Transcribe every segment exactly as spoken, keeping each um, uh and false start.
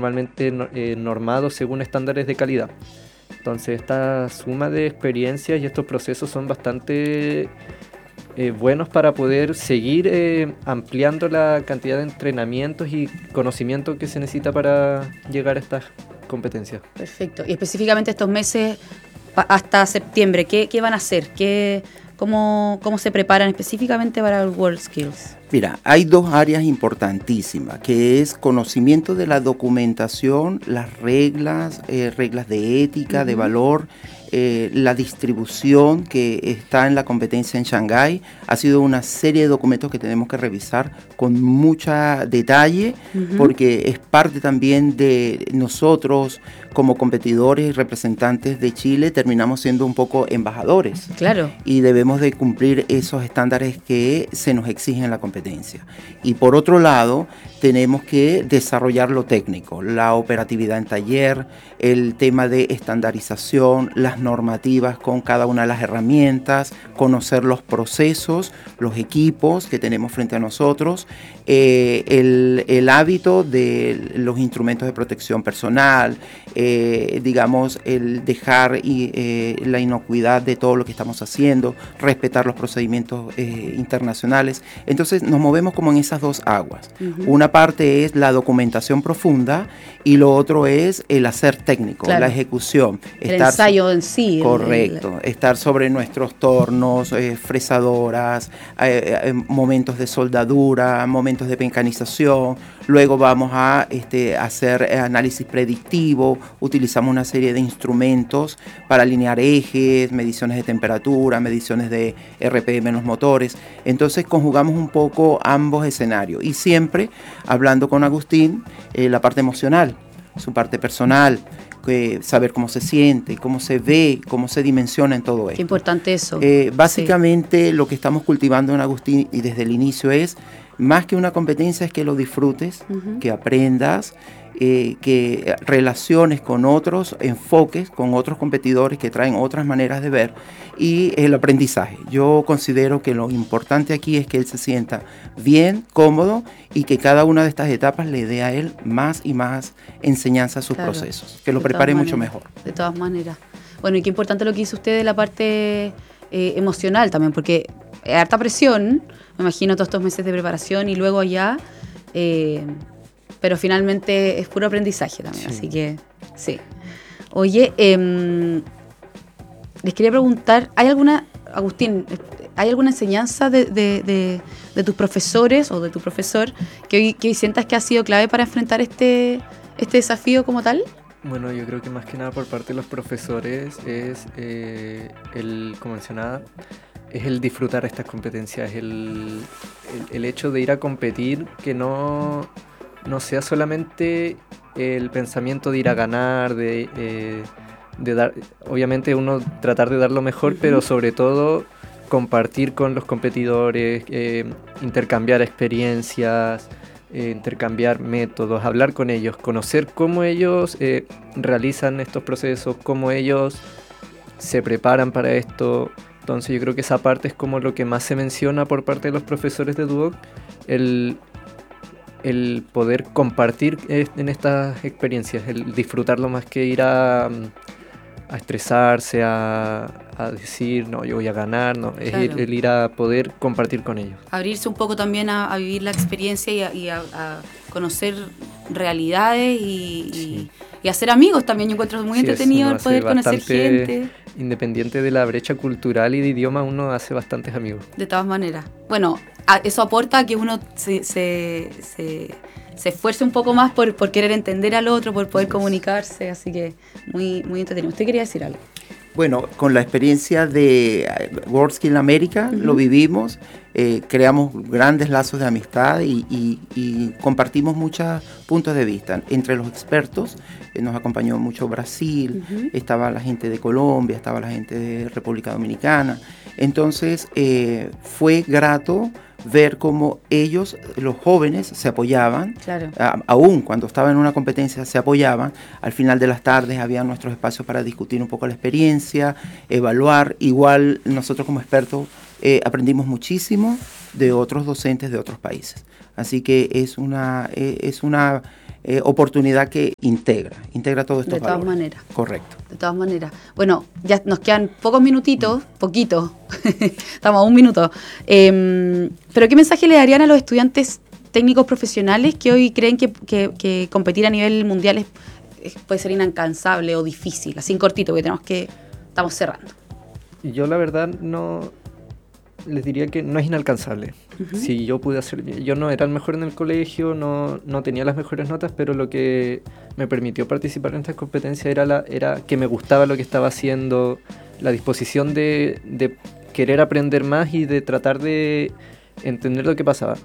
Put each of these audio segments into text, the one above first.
normalmente no, eh, normado según estándares de calidad. Entonces esta suma de experiencias y estos procesos son bastante eh, buenos para poder seguir eh, ampliando la cantidad de entrenamientos y conocimiento que se necesita para llegar a estas competencias. Perfecto. Y específicamente estos meses pa- hasta septiembre, ¿qué, qué van a hacer? ¿Qué, cómo, ¿Cómo se preparan específicamente para el WorldSkills? Mira, hay dos áreas importantísimas, que es conocimiento de la documentación, las reglas, eh, reglas de ética, uh-huh. de valor, eh, la distribución que está en la competencia en Shanghái. Ha sido una serie de documentos que tenemos que revisar con mucho detalle, uh-huh. porque es parte también de nosotros como competidores y representantes de Chile, terminamos siendo un poco embajadores. Claro. Y debemos de cumplir esos estándares que se nos exigen en la competencia. Y por otro lado, tenemos que desarrollar lo técnico, la operatividad en taller, el tema de estandarización, las normativas con cada una de las herramientas, conocer los procesos, los equipos que tenemos frente a nosotros, eh, el, el hábito de los instrumentos de protección personal, eh, digamos, el dejar y, eh, la inocuidad de todo lo que estamos haciendo, respetar los procedimientos eh, internacionales. Entonces nos movemos como en esas dos aguas. Uh-huh. Una parte es la documentación profunda y lo otro es el hacer técnico, claro. la ejecución. El estar ensayo en sí. Correcto, el... estar sobre nuestros tornos, eh, fresadoras, eh, eh, momentos de soldadura, momentos de mecanización. Luego vamos a este, hacer eh, análisis predictivo, utilizamos una serie de instrumentos para alinear ejes, mediciones de temperatura, mediciones de R P M en los motores. Entonces conjugamos un poco ambos escenarios y siempre hablando con Agustín, eh, la parte emocional, su parte personal, eh, saber cómo se siente, cómo se ve, cómo se dimensiona en todo esto. Qué importante eso. Eh, básicamente sí. Lo que estamos cultivando en Agustín y desde el inicio es, más que una competencia, es que lo disfrutes, uh-huh. que aprendas, eh, que relaciones con otros enfoques, con otros competidores que traen otras maneras de ver y el aprendizaje. Yo considero que lo importante aquí es que él se sienta bien, cómodo y que cada una de estas etapas le dé a él más y más enseñanza a sus claro, procesos, que lo prepare mucho mejor. De todas maneras. Bueno, y qué importante lo que hizo usted de la parte eh, emocional también, porque hay harta presión, me imagino todos estos meses de preparación y luego allá, eh, pero finalmente es puro aprendizaje también, sí. Así que sí. Oye, eh, les quería preguntar, ¿hay alguna, Agustín, hay alguna enseñanza de, de, de, de tus profesores o de tu profesor que hoy, que hoy sientas que ha sido clave para enfrentar este, este desafío como tal? Bueno, yo creo que más que nada por parte de los profesores es eh, el, como mencionaba, es el disfrutar estas competencias, el, el, el hecho de ir a competir, que no, no sea solamente el pensamiento de ir a ganar, de, eh, de dar, obviamente uno tratar de dar lo mejor, uh-huh. pero sobre todo compartir con los competidores, eh, intercambiar experiencias, eh, intercambiar métodos, hablar con ellos, conocer cómo ellos eh, realizan estos procesos, cómo ellos se preparan para esto. Entonces yo creo que esa parte es como lo que más se menciona por parte de los profesores de Duoc, el, el poder compartir en estas experiencias, el disfrutarlo más que ir a, a estresarse, a, a decir, no, yo voy a ganar, no, es claro. el, el ir a poder compartir con ellos. Abrirse un poco también a, a vivir la experiencia y a, y a, a conocer realidades y, sí. y, y hacer amigos también. Yo encuentro muy sí, entretenido el poder conocer gente. Independiente de la brecha cultural y de idioma, uno hace bastantes amigos. De todas maneras. Bueno, a, eso aporta a que uno se, se, se, se esfuerce un poco más por, por querer entender al otro, por poder comunicarse, así que muy, muy entretenido. ¿Usted quería decir algo? Bueno, con la experiencia de WorldSkills América, uh-huh. lo vivimos, eh, creamos grandes lazos de amistad y, y, y compartimos muchos puntos de vista. Entre los expertos eh, nos acompañó mucho Brasil, uh-huh. estaba la gente de Colombia, estaba la gente de República Dominicana. Entonces eh, fue grato ver cómo ellos, los jóvenes, se apoyaban, claro. a, aún cuando estaban en una competencia se apoyaban. Al final de las tardes había nuestros espacios para discutir un poco la experiencia, evaluar. Igual nosotros como expertos eh, aprendimos muchísimo de otros docentes de otros países. Así que es una, eh, es una eh, oportunidad que integra, integra todos estos valores. De todas maneras. Correcto. De todas maneras. Bueno, ya nos quedan pocos minutitos, poquitos, estamos a un minuto. Eh, pero ¿qué mensaje le darían a los estudiantes técnicos profesionales que hoy creen que, que, que competir a nivel mundial es, es, puede ser inalcanzable o difícil? Así en cortito, porque tenemos que, estamos cerrando. Yo la verdad no les diría que no es inalcanzable. Uh-huh. Si yo pude hacer, yo no era el mejor en el colegio, no, no tenía las mejores notas, pero lo que me permitió participar en estas competencias era, la, era que me gustaba lo que estaba haciendo, la disposición de, de querer aprender más y de tratar de entender lo que pasaba.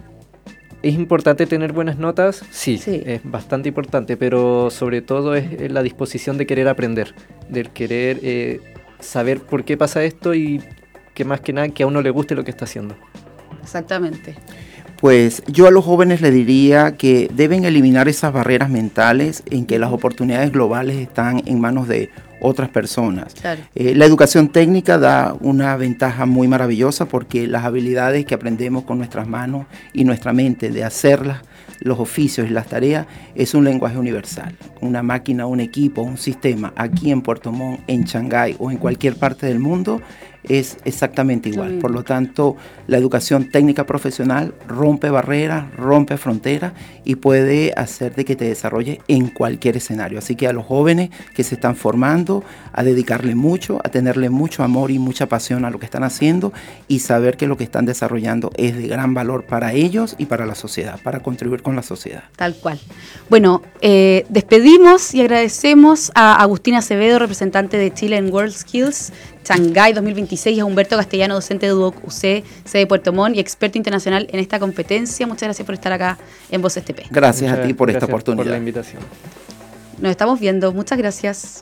¿Es importante tener buenas notas? Sí, sí, es bastante importante, pero sobre todo es la disposición de querer aprender, del querer eh, saber por qué pasa esto y que más que nada que a uno le guste lo que está haciendo. Exactamente. Pues yo a los jóvenes les diría que deben eliminar esas barreras mentales en que las oportunidades globales están en manos de otras personas. Claro. Eh, la educación técnica da una ventaja muy maravillosa porque las habilidades que aprendemos con nuestras manos y nuestra mente de hacerlas, los oficios y las tareas, es un lenguaje universal. Una máquina, un equipo, un sistema, aquí en Puerto Montt, en Shanghái o en cualquier parte del mundo, es exactamente igual. Por lo tanto, la educación técnica profesional rompe barreras, rompe fronteras y puede hacer de que te desarrolles en cualquier escenario. Así que a los jóvenes que se están formando, a dedicarle mucho, a tenerle mucho amor y mucha pasión a lo que están haciendo y saber que lo que están desarrollando es de gran valor para ellos y para la sociedad, para contribuir con la sociedad. Tal cual. Bueno, eh, despedimos y agradecemos a Agustín Acevedo, representante de Chile en WorldSkills Shanghái dos mil veintiséis, a Humberto Castellano, docente de Duoc U C, sede Puerto Montt y experto internacional en esta competencia. Muchas gracias por estar acá en Voces T P. Gracias Muchas a ti por esta gracias oportunidad. Por la invitación. Nos estamos viendo. Muchas gracias.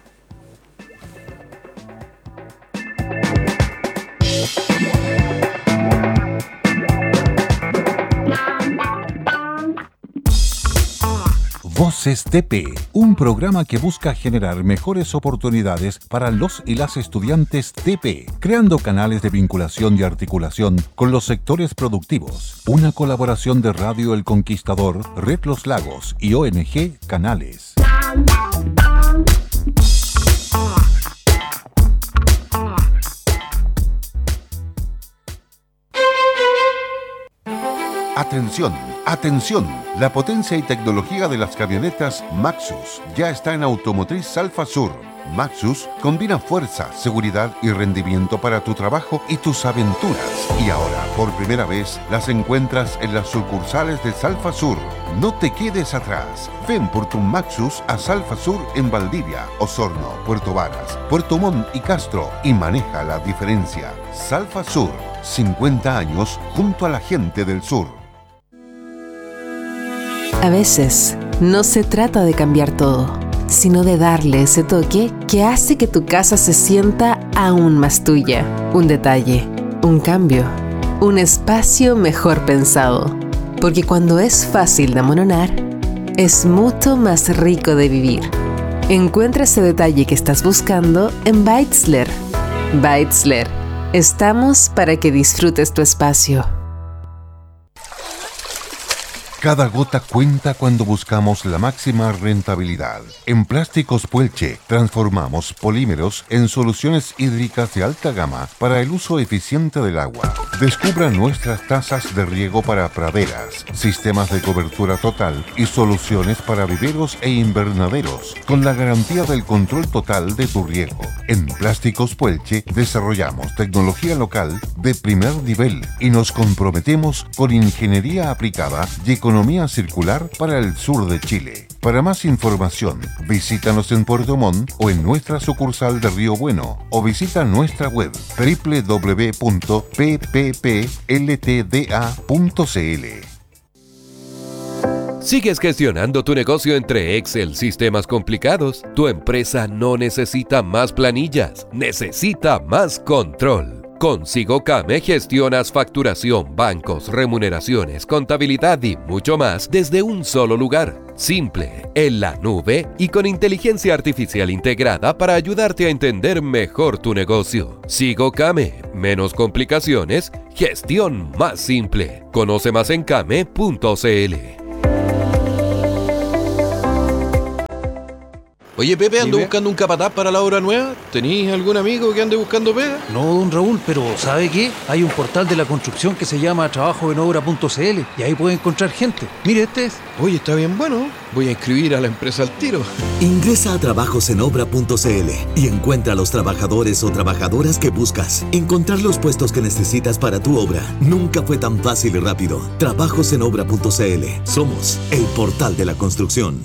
Voces T P, un programa que busca generar mejores oportunidades para los y las estudiantes T P, creando canales de vinculación y articulación con los sectores productivos. Una colaboración de Radio El Conquistador, Red Los Lagos y O N G Canales. Atención, atención, la potencia y tecnología de las camionetas Maxus ya está en Automotriz Alfa Sur. Maxus combina fuerza, seguridad y rendimiento para tu trabajo y tus aventuras. Y ahora, por primera vez, las encuentras en las sucursales de Salfa Sur. No te quedes atrás. Ven por tu Maxus a Salfa Sur en Valdivia, Osorno, Puerto Varas, Puerto Montt y Castro y maneja la diferencia. Salfa Sur, cincuenta años junto a la gente del sur. A veces, no se trata de cambiar todo, sino de darle ese toque que hace que tu casa se sienta aún más tuya. Un detalle, un cambio, un espacio mejor pensado. Porque cuando es fácil de amononar, es mucho más rico de vivir. Encuentra ese detalle que estás buscando en Beitzler. Beitzler, estamos para que disfrutes tu espacio. Cada gota cuenta cuando buscamos la máxima rentabilidad. En Plásticos Puelche transformamos polímeros en soluciones hídricas de alta gama para el uso eficiente del agua. Descubra nuestras tazas de riego para praderas, sistemas de cobertura total y soluciones para viveros e invernaderos, con la garantía del control total de tu riego. En Plásticos Puelche desarrollamos tecnología local de primer nivel y nos comprometemos con ingeniería aplicada y economía circular para el sur de Chile. Para más información, visítanos en Puerto Montt o en nuestra sucursal de Río Bueno o visita nuestra web doble u doble u doble u punto p p p l t d a punto c l. ¿Sigues gestionando tu negocio entre Excel, sistemas complicados? Tu empresa no necesita más planillas, necesita más control. Con SigoCame gestionas facturación, bancos, remuneraciones, contabilidad y mucho más desde un solo lugar. Simple, en la nube y con inteligencia artificial integrada para ayudarte a entender mejor tu negocio. SigoCame, menos complicaciones, gestión más simple. Conoce más en came punto cl. Oye, Pepe, ando Dime. buscando un capataz para la obra nueva. ¿Tenéis algún amigo que ande buscando pega? No, don Raúl, pero ¿sabe qué? Hay un portal de la construcción que se llama trabajo en obra punto cl y ahí puede encontrar gente. Mire, este es. Oye, está bien bueno. Voy a inscribir a la empresa al tiro. Ingresa a trabajos en obra punto cl y encuentra a los trabajadores o trabajadoras que buscas. Encontrar los puestos que necesitas para tu obra nunca fue tan fácil y rápido. trabajos en obra punto cl. Somos el portal de la construcción.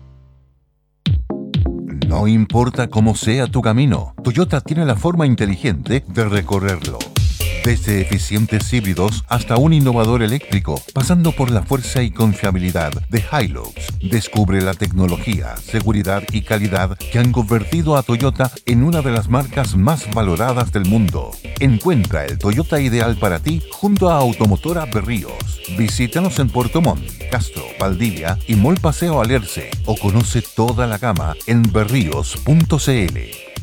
No importa cómo sea tu camino, Toyota tiene la forma inteligente de recorrerlo. Desde eficientes híbridos hasta un innovador eléctrico, pasando por la fuerza y confiabilidad de Hilux, descubre la tecnología, seguridad y calidad que han convertido a Toyota en una de las marcas más valoradas del mundo. Encuentra el Toyota ideal para ti junto a Automotora Berríos. Visítanos en Puerto Montt, Castro, Valdivia y Mall Paseo Alerce o conoce toda la gama en berríos punto cl.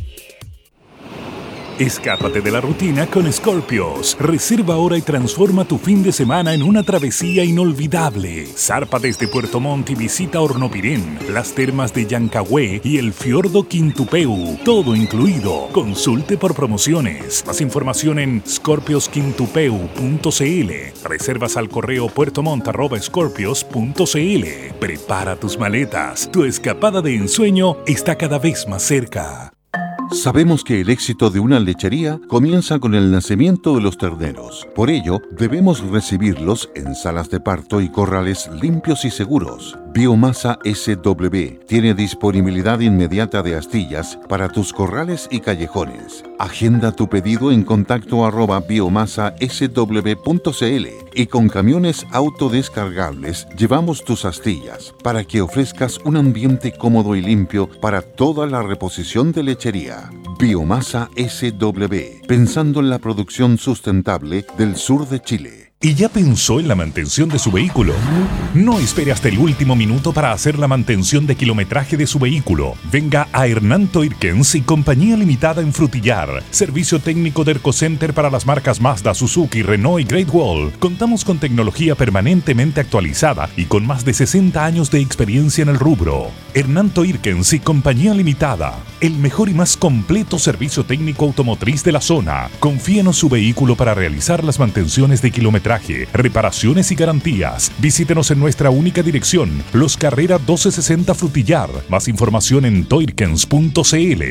Escápate de la rutina con Scorpios. Reserva ahora y transforma tu fin de semana en una travesía inolvidable. Zarpa desde Puerto Montt y visita Hornopirén, las termas de Yancahue y el fiordo Quintupeu. Todo incluido. Consulte por promociones. Más información en scorpios quintupeu punto cl. Reservas al correo puertomont arroba scorpios punto cl. Prepara tus maletas. Tu escapada de ensueño está cada vez más cerca. Sabemos que el éxito de una lechería comienza con el nacimiento de los terneros. Por ello, debemos recibirlos en salas de parto y corrales limpios y seguros. Biomasa ese doble u tiene disponibilidad inmediata de astillas para tus corrales y callejones. Agenda tu pedido en contacto arroba biomasa ese doble u punto cl y con camiones autodescargables llevamos tus astillas para que ofrezcas un ambiente cómodo y limpio para toda la reposición de lechería. Biomasa ese doble u, pensando en la producción sustentable del sur de Chile. ¿Y ya pensó en la mantención de su vehículo? No espere hasta el último minuto para hacer la mantención de kilometraje de su vehículo. Venga a Hernán Toirkens y Compañía Limitada en Frutillar. Servicio técnico de ErcoCenter para las marcas Mazda, Suzuki, Renault y Great Wall. Contamos con tecnología permanentemente actualizada y con más de sesenta años de experiencia en el rubro. Hernán Toirkens y Compañía Limitada. El mejor y más completo servicio técnico automotriz de la zona. Confíenos su vehículo para realizar las mantenciones de kilometraje, reparaciones y garantías. Visítenos en nuestra única dirección, Los Carrera doce sesenta Frutillar. Más información en toirkens punto cl.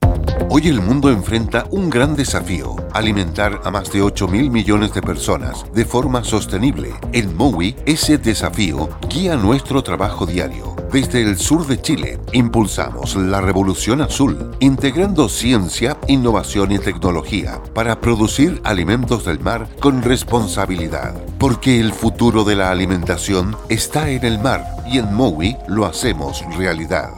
Hoy el mundo enfrenta un gran desafío: alimentar a más de ocho mil millones de personas de forma sostenible. En Mowi, ese desafío guía nuestro trabajo diario. Desde el sur de Chile, impulsamos la revolución azul, integrando ciencia, innovación y tecnología para producir alimentos del mar con responsabilidad. Porque el futuro de la alimentación está en el mar y en Mowi lo hacemos realidad.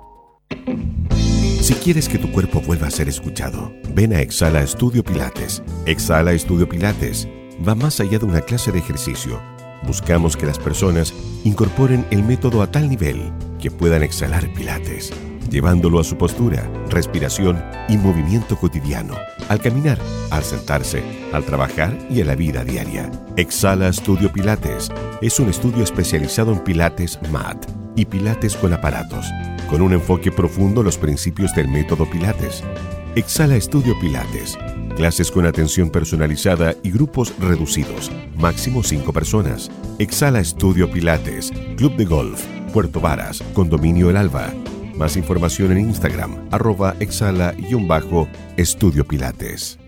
Si quieres que tu cuerpo vuelva a ser escuchado, ven a Exhala Estudio Pilates. Exhala Estudio Pilates va más allá de una clase de ejercicio. Buscamos que las personas incorporen el método a tal nivel que puedan exhalar Pilates, llevándolo a su postura, respiración y movimiento cotidiano, al caminar, al sentarse, al trabajar y en la vida diaria. Exhala Estudio Pilates es un estudio especializado en Pilates mat y Pilates con aparatos, con un enfoque profundo en los principios del método Pilates. Exhala Estudio Pilates. Clases con atención personalizada y grupos reducidos. Máximo cinco personas. Exhala Estudio Pilates. Club de Golf. Puerto Varas. Condominio El Alba. Más información en Instagram. Arroba exhala-estudio Pilates.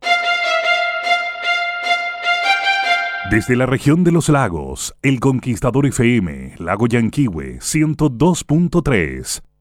Desde la región de los lagos, El Conquistador F M, Lago Yanquihue, ciento dos punto tres.